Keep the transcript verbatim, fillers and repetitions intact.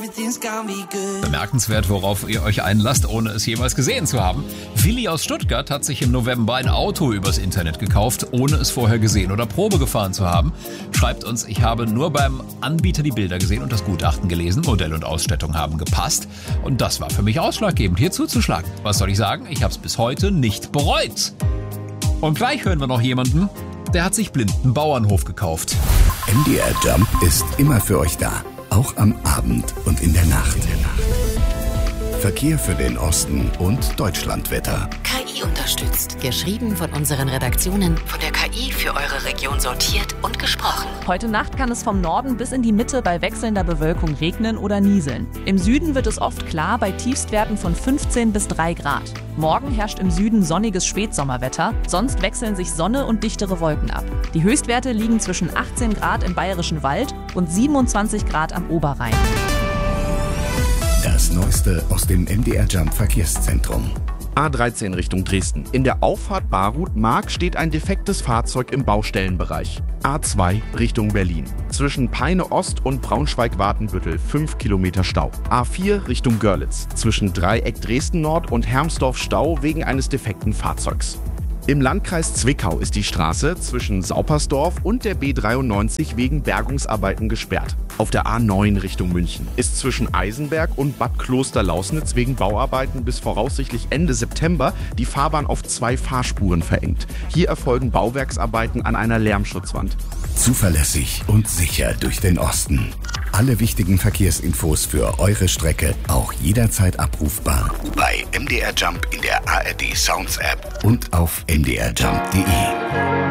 Bemerkenswert, worauf ihr euch einlasst, ohne es jemals gesehen zu haben. Willi aus Stuttgart hat sich im November ein Auto übers Internet gekauft, ohne es vorher gesehen oder Probe gefahren zu haben. Schreibt uns, ich habe nur beim Anbieter die Bilder gesehen und das Gutachten gelesen. Modell und Ausstattung haben gepasst. Und das war für mich ausschlaggebend, hier zuzuschlagen. Was soll ich sagen? Ich habe es bis heute nicht bereut. Und gleich hören wir noch jemanden, der hat sich blind einen Bauernhof gekauft. M D R Jump ist immer für euch da. Auch am Abend und in der Nacht. Verkehr für den Osten und Deutschlandwetter. K I unterstützt. Geschrieben von unseren Redaktionen. Von der K I für eure Region sortiert und gesprochen. Heute Nacht kann es vom Norden bis in die Mitte bei wechselnder Bewölkung regnen oder nieseln. Im Süden wird es oft klar bei Tiefstwerten von fünfzehn bis drei Grad. Morgen herrscht im Süden sonniges Spätsommerwetter. Sonst wechseln sich Sonne und dichtere Wolken ab. Die Höchstwerte liegen zwischen achtzehn Grad im Bayerischen Wald und siebenundzwanzig Grad am Oberrhein. Das Neueste aus dem M D R Jump Verkehrszentrum. A dreizehn Richtung Dresden. In der Auffahrt Barut-Mark steht ein defektes Fahrzeug im Baustellenbereich. A zwei Richtung Berlin. Zwischen Peine Ost und Braunschweig-Watenbüttel fünf Kilometer Stau. A vier Richtung Görlitz. Zwischen Dreieck Dresden Nord und Hermsdorf Stau wegen eines defekten Fahrzeugs. Im Landkreis Zwickau ist die Straße zwischen Saupersdorf und der B dreiundneunzig wegen Bergungsarbeiten gesperrt. Auf der A neun Richtung München ist zwischen Eisenberg und Bad Kloster-Lausnitz wegen Bauarbeiten bis voraussichtlich Ende September die Fahrbahn auf zwei Fahrspuren verengt. Hier erfolgen Bauwerksarbeiten an einer Lärmschutzwand. Zuverlässig und sicher durch den Osten. Alle wichtigen Verkehrsinfos für eure Strecke auch jederzeit abrufbar bei M D R Jump in der A R D Sounds App und auf m d r jump punkt d e.